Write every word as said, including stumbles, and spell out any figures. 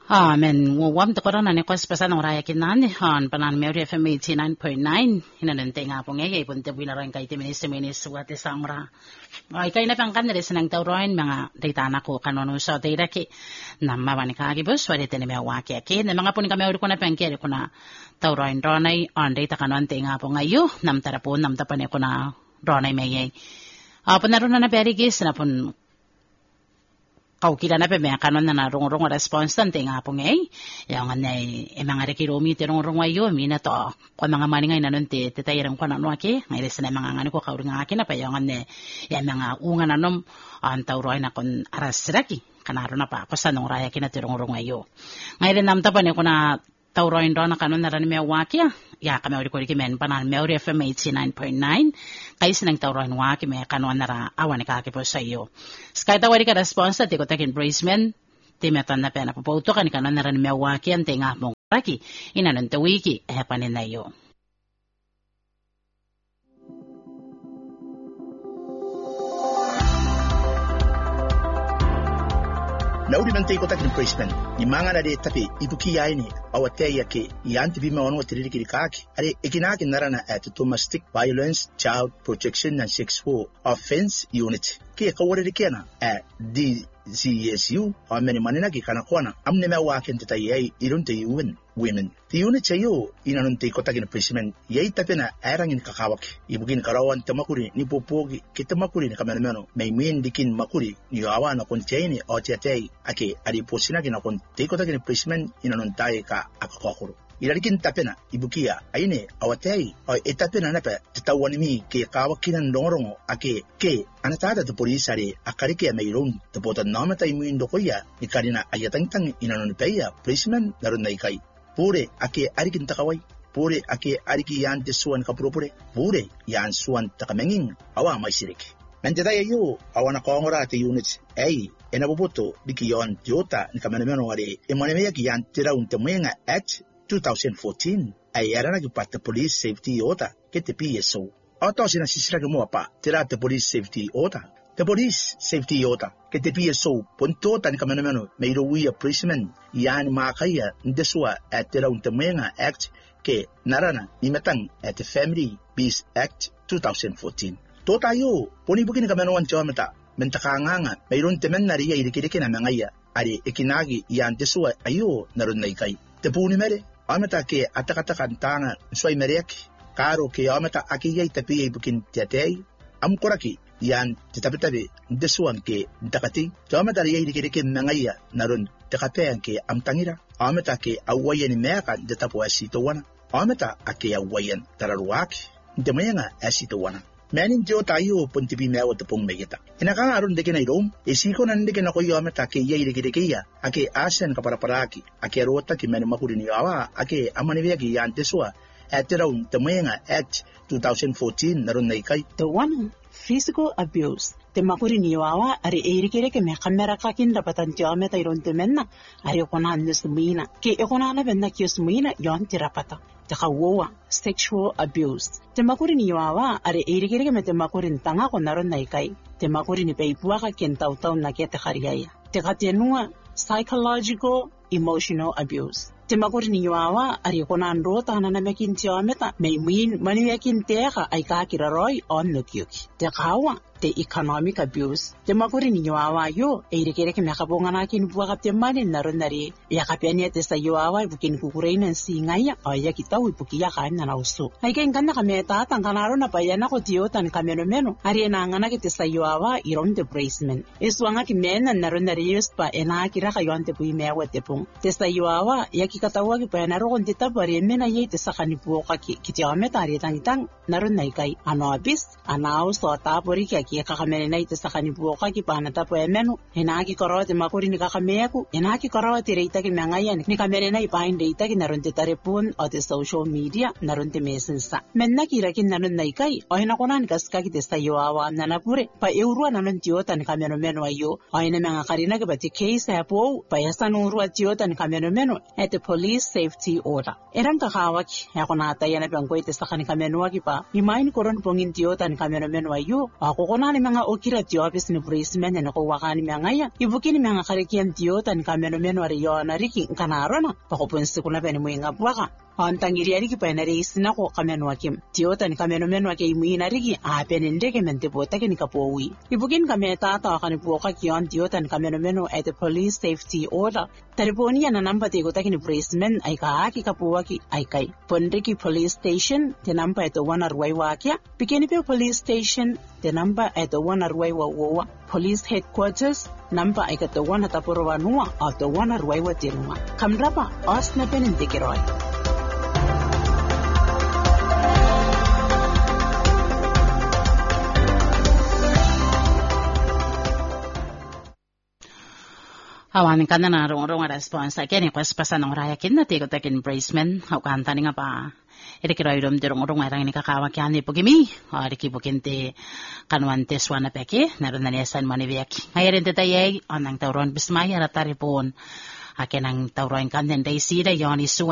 Amen. Wam to korona ne kos pesan ora yakin nan han panan Mary F M eighty-nine point nine hinanente nga po ngay ipon te binaran kay te minis minis wate sangra. Ay kay na pangkan res nang tawroin mga daytana ko kanono sa dayra ki namma bani ka gibus wari te ne me waki aki ne mga pun kami uri ko na pangkere ko na tawroin ronay on dayta kanon te nga po ngayo nam tarapon nam tapane ko na ronay mayay. Apo naron na na perigis na pun kau kila na pe me kanon na narong rong response tante nga po ngay yang anay e mga rekilomite rong rong ayo mina to ko mga maningay nanon te tetayran ko na no aki ngay res na mga ngano ko kauri nga aki na pa yang anay ya mga unga nanom an tawroy na kon arasraki kanaro na pa ako sa nong raya kinatirong rong ayo ngay rin namta pa ne ko na tawroy ndo na kanon na ran me waki ya kami uri ko ri men panan Mary F M eighty-nine point nine kay sinang tawroy waki me kanon na ra awan ka ki po sa iyo skay tawari ka response te ko takin embracement te metan na pena po to kan kanon na ran me waki ante nga mong raki inanon te wiki e panin na iyo. Naudi mantay ko takin embracement ni mga na de tapi ibuki yaini awate yake yanti bima wano tiririki kaki are ikinaki narana at domestic violence child protection and sexual offense unit ki kawari kena at D C S U o many manina ki kana kwana amne me wa ken tata yai irunte yuwen women the unit chayo inanunte ko takin embracement yai tapena arangin kakawak ibugin karawan tamakuri ni popogi kitamakuri ni kamermeno may min dikin makuri ni awa na contain o tiatay ake ari posina kina kon te ko takin embracement inanuntai ka akakokuru ilarikin tapena ibukia aine awatei o etapena napa tatawani mi ke kawakinan longorongo ake ke anatada de polisari akarike mayron de bota namata imuindo koya ikarina ayatangtang inanunpeya embracement narunai kai pure ake arikin takawai pure ake ariki yan desuan kapropure pure yan suan takamenging awa maisirik nandita yo awana kongora te units ai enaboboto dikiyon jota ni kamenemeno wari emonemeya ki yan tira untemenga at twenty fourteen ay era na pat police safety ota ke te P S O auto sina sisira ke mo pa tira te police safety ota te police safety ota ke te P S O punto tan kamenemeno meiro wi embracement yan makaya ndeswa at tira untemenga act ke narana imetang at the family peace act twenty fourteen to tayo poni bukin kamenoan chomata mentakanganga mayroon temen na riya irikiriki na mangaya ari ikinagi yan deswa ayo naron na ikay te puni mere amata ke atakatakan tanga sway merek karo ke amata akiyay tapi bukin tiatay amkoraki yan titapitabi deswan ke takati amata riya irikiriki mangaya naron takapean ke amtangira amata ke awayan meka detapo asito wana amata ake awayan tararuaki demenga asito wana Manin jo tayo puntipi mewa tepung megita. Inakang aron deke na irom, esiko nan deke na koyo amata ke yai deke deke ya, ake asen kapara paraki, ake rota ki mani makuri ni awa, ake amaniwea ki yantesua, at around temenga at twenty fourteen naron na ikay. The one physical abuse. Te makuri ni awa ari erikere ke me kamera kakin dapatan jame ta iron temenna, ari kona nesumina, ke ekona na benna kiosumina yon tirapata. Te kawoa sexual abuse. Te makuri ni awa ari erikere ke me te makuri tanga ko naron na ikay. Te makuri ni peipua ka ken tautau na ke te khariaya. Te katenua psychological emotional abuse. Te makuri ni awa ari kona androta na mekin tiameta me min mani yakin teka ay kakiraroi on nukyuki. Te kawa te economic abuse. Te makuri ni awa yo erikere ke me kabonga na kin buaka te mani naron nari ya kapiania te sa yo awa bukin kukurein en singaya ay yakitaw ipukiya kain na nauso. Ay ken kanda kame tatan kanaro na payana ko tiotan kameno meno ari na ngana ke te sa yo awa iron the bracement. Iswanga ki mena naron nari yuspa ena kira kayon te pui mewa te pung. Te sa yo awa yakikatawa ki payanaro kon tita pari mena ye te sakani buoka ki kitiameta ari tangitang naron na ikay ano abis anao so tapori ki ki kakamene na ite sakani buoka ki pana tapo emeno henaki korote makuri ni kakameku henaki korote reita ki mangaya ni kamene na ipain reita ki naron te tarepun o te social media naron te mesensa menna ki rakin naron na ikay o hinakona ni kaska ki te sayo awa nanapure pa eurua naron tiota ni kameno meno ayo o hina mga karina ki bati case hapo pa yasan urua tiota ni kameno meno at the police safety order erang kakawaki yakona ataya na pangko ite sakani kameno waki pa imain koron pongin tiota ni kameno meno ayo ako kona ni mga okira tiopis ni Brisbane na ko wakani mga ya ibukini mga karikian tiotan kameno meno ari yona riki kanarona pakupunsi kuna beni muinga bwaka Hantangiri ariki pa narisi na ko kameno wakim tiotan kameno meno wake imuina riki apene ndeke mente botake ni kapowi ibukin kame tata wakani buoka kion tiotan kameno meno at the police safety order tariponi ya na namba te kotaki ni Brisbane ay kaaki kapuwaki ay kay Pondriki police station the number at the one arway wakia bikini pe police station the number at the one arway wa police headquarters number ay kat the one ataporo nuwa at the one arway wa tinuma kamrapa osna penin tikiroy Awan ka na na rong-rong response again request pa sa nang raya kin na tigo takin Brisbane au kanta nga pa iri kiroy dom de rong-rong erang ni kakawak yan ni pugimi iri kibukinte kanwante swana peke naron na nesan manibek ngayon te tayay anang tawron bismay ara taripon akin ang tawron kan den day sida yon isu